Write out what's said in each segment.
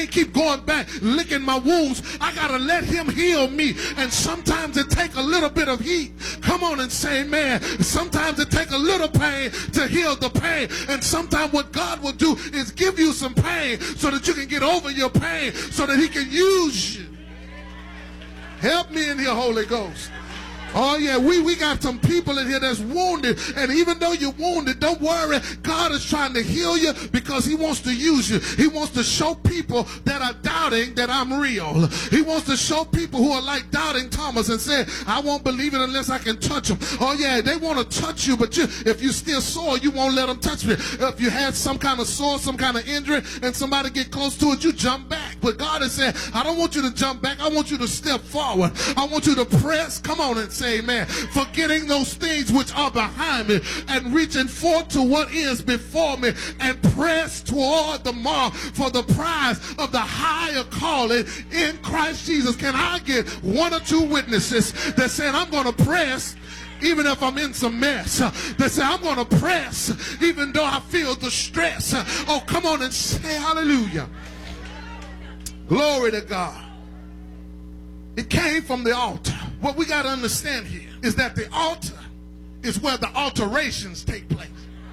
keep going back, licking my wounds. I got to let him heal me. And sometimes it takes a little bit of heat. Come on and say amen. Sometimes it takes a little pain to heal the pain. And sometimes what God will do is give you some pain so that you can get over your pain, so that he can use you. Help me in here, Holy Ghost. Oh, yeah, we got some people in here that's wounded. And even though you're wounded, don't worry. God is trying to heal you because he wants to use you. He wants to show people that are doubting that I'm real. He wants to show people who are like doubting Thomas and say, I won't believe it unless I can touch him. Oh, yeah, they want to touch you, but if you're still sore, you won't let them touch me. If you had some kind of sore, some kind of injury, and somebody get close to it, you jump back. But God is saying, I don't want you to jump back. I want you to step forward. I want you to press. Come on and say, amen. Forgetting those things which are behind me and reaching forth to what is before me and press toward the mark for the prize of the higher calling in Christ Jesus. Can I get one or two witnesses that said, I'm going to press even if I'm in some mess? They say, I'm going to press even though I feel the stress. Oh, come on and say hallelujah. Glory to God. It came from the altar. What we got to understand here is that the altar is where the alterations take place.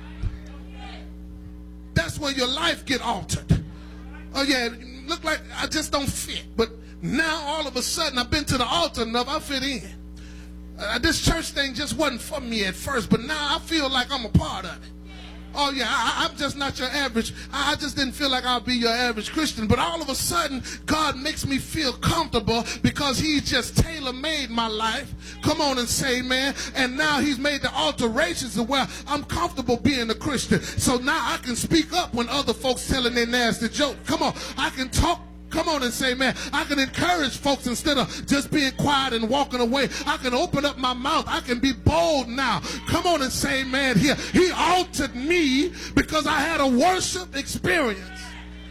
That's where your life get altered. Oh yeah, look like I just don't fit. But now all of a sudden I've been to the altar enough, I fit in. This church thing just wasn't for me at first, but now I feel like I'm a part of it. Oh yeah, I'm just not your average. I just didn't feel like I'll be your average Christian. But all of a sudden, God makes me feel comfortable because he's just tailor-made my life. Come on and say amen. And now he's made the alterations to where I'm comfortable being a Christian. So now I can speak up when other folks telling their nasty joke. Come on, I can talk. Come on and say, man, I can encourage folks instead of just being quiet and walking away. I can open up my mouth. I can be bold now. Come on and say, man, here. He altered me because I had a worship experience.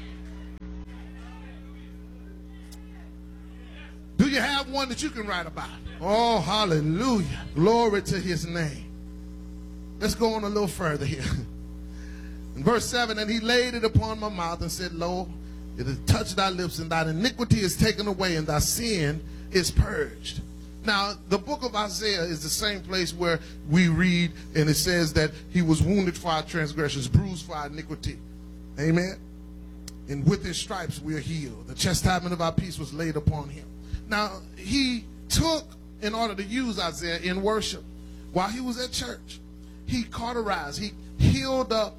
Do you have one that you can write about? Oh, hallelujah. Glory to his name. Let's go on a little further here. In verse 7, and he laid it upon my mouth and said, Lo, it has touched thy lips, and thine iniquity is taken away, and thy sin is purged. Now, the book of Isaiah is the same place where we read, and it says that he was wounded for our transgressions, bruised for our iniquity. Amen. And with his stripes we are healed. The chastisement of our peace was laid upon him. Now, he took, in order to use Isaiah in worship, while he was at church, he cauterized, he healed up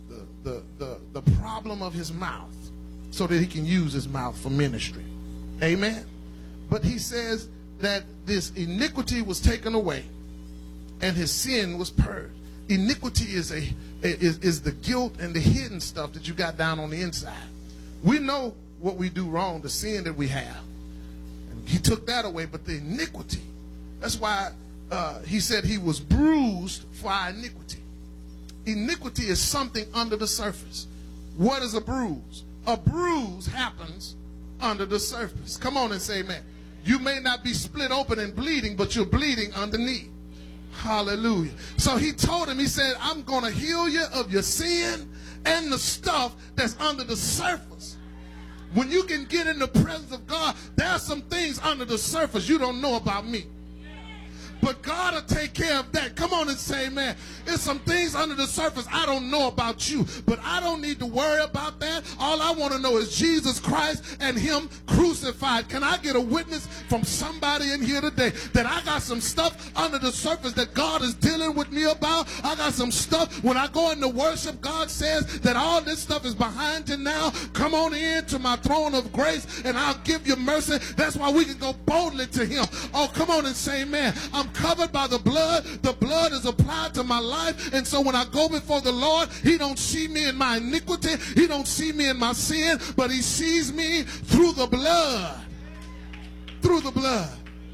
the problem of his mouth, so that he can use his mouth for ministry. Amen. But he says that this iniquity was taken away and his sin was purged. Iniquity is the guilt and the hidden stuff that you got down on the inside. We know what we do wrong, the sin that we have. And he took that away, but the iniquity, that's why he said he was bruised for our iniquity. Iniquity is something under the surface. What is a bruise? A bruise happens under the surface. Come on and say amen. You may not be split open and bleeding, but you're bleeding underneath. Hallelujah. So he told him, he said, I'm going to heal you of your sin and the stuff that's under the surface. When you can get in the presence of God, there are some things under the surface you don't know about me. But God will take care of that. Come on and say, man, there's some things under the surface I don't know about you, but I don't need to worry about that. All I want to know is Jesus Christ and him crucified. Can I get a witness from somebody in here today that I got some stuff under the surface that God is dealing with me about? I got some stuff when I go into worship, God says that all this stuff is behind you now. Come on in to my throne of grace and I'll give you mercy. That's why we can go boldly to him. Oh, come on and say, man, I'm covered by the blood. The blood is applied to my life. And so when I go before the Lord, he don't see me in my iniquity. He don't see me in my sin, but he sees me through the blood. Through the blood.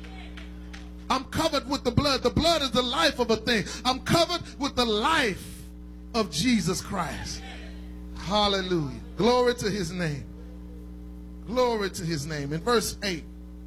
I'm covered with the blood. The blood is the life of a thing. I'm covered with the life of Jesus Christ. Hallelujah. Glory to his name. Glory to his name. In verse 8,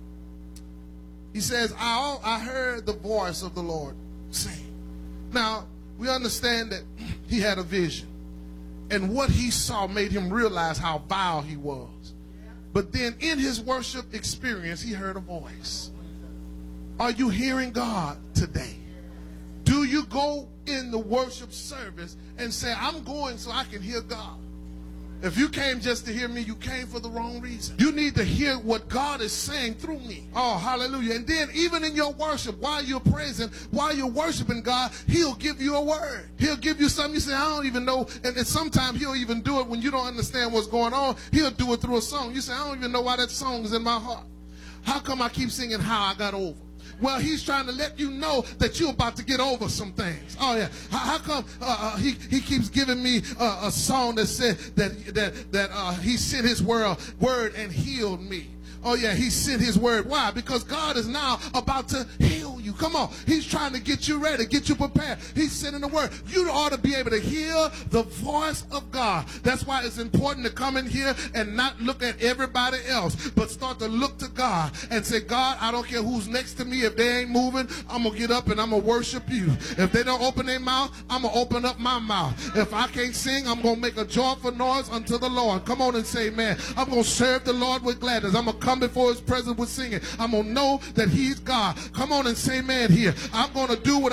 he says, I heard the voice of the Lord saying. Now, we understand that he had a vision. And what he saw made him realize how vile he was. But then in his worship experience, he heard a voice. Are you hearing God today? Do you go in the worship service and say, I'm going so I can hear God? If you came just to hear me, you came for the wrong reason. You need to hear what God is saying through me. Oh, hallelujah. And then even in your worship, while you're praising, while you're worshiping God, he'll give you a word. He'll give you something. You say, I don't even know. And sometimes he'll even do it when you don't understand what's going on. He'll do it through a song. You say, I don't even know why that song is in my heart. How come I keep singing How I Got Over? Well, he's trying to let you know that you're about to get over some things. Oh, yeah. How come he keeps giving me a song that said that he sent his word and healed me? Oh, yeah, he sent his word. Why? Because God is now about to heal you. Come on. He's trying to get you ready, get you prepared. He's sending the word. You ought to be able to hear the voice of God. That's why it's important to come in here and not look at everybody else, but start to look to God and say, God, I don't care who's next to me. If they ain't moving, I'm going to get up and I'm going to worship you. If they don't open their mouth, I'm going to open up my mouth. If I can't sing, I'm going to make a joyful noise unto the Lord. Come on and say, man, I'm going to serve the Lord with gladness. I'm going to come before his presence with singing. I'm going to know that he's God. Come on and say, man, here. I'm going to do what